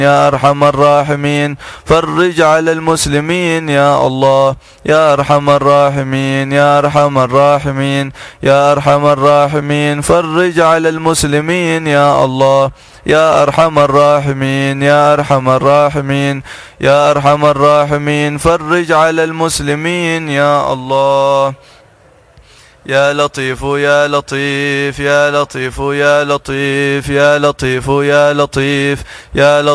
يا أرحم الراحمين فرج على المسلمين يا الله يا أرحم الراحمين يا أرحم الراحمين يا أرحم الراحمين فرج على المسلمين يا الله يا أرحم الراحمين يا أرحم الراحمين يا أرحم الراحمين فرج على المسلمين يا الله يا لطيف يا لطيف يا لطيف يا لطيف يا لطيف يا لطيف يا لطيف